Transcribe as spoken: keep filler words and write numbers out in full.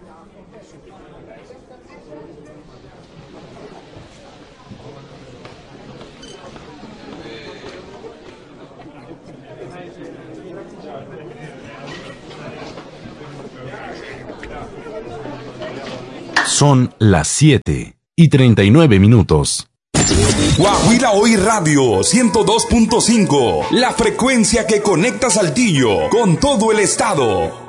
Son las siete y treinta y nueve minutos. Guaguila Hoy Radio ciento dos punto cinco, la frecuencia que conecta Saltillo con todo el estado.